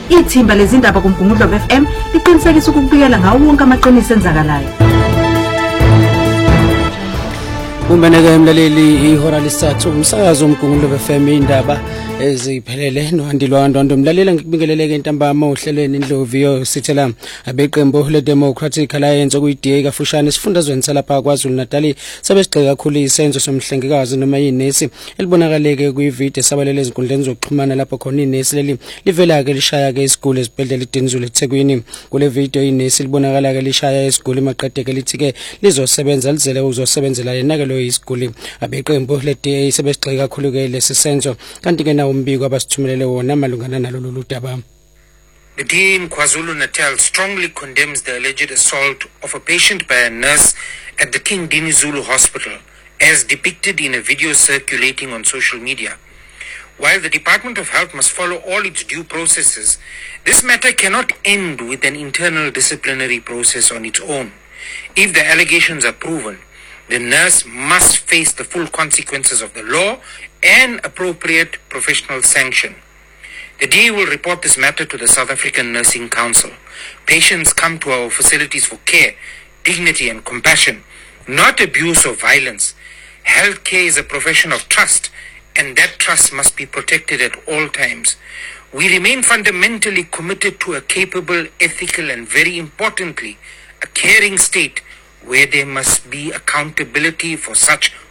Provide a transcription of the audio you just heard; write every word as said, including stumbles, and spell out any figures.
Ithimba lezindaba kuMgungundlovu F M liqinisekisa ukubikela ngawo wonke amaqiniso enzakalayo. Umbeneke emlaleli ihora lesithathu umsakazo uMgungundlovu F M indaba eziphelele nohandilwa ndondo mlalela ngikubingeleleke intambama ohlelweni Indlovu sithela abeqembu le Democratic Alliance okuyi-D A kafushane sifundazweni salapha kwaZulu Natal sebesigxeka kakhulu isenzo somhlengikazi noma inesi elibonakaleke kwivideo sabalele ezinkundleni zokuxhumana lapho khona inesi leli livela ke lishaya ke isiguli esibhedlela iDinizulu eThekwini. Kule video inesi libonakala ke lishaya isiguli maqede ke lithi ke lizosebenza lizele uzosebenzela yena ke lo isiguli. Abeqembu le D A sebesigxeka kakhulu ke lesi senzo kanti ke umbiko abasithumelele wona malungana nalolu daba. The D A in KwaZulu-Natal strongly condemns the alleged assault of a patient by a nurse at the King Dinizulu Hospital as depicted in a video circulating on social media. While the Department of Health must follow all its due processes, this matter cannot end with an internal disciplinary process on its own. If the allegations are proven, the nurse must face the full consequences of the law and appropriate professional sanction. The D A will report this matter to the South African Nursing Council. Patients come to our facilities for care, dignity and compassion, not abuse or violence. Healthcare is a profession of trust, and that trust must be protected at all times. We remain fundamentally committed to a capable, ethical and very importantly, a caring state where there must be accountability for such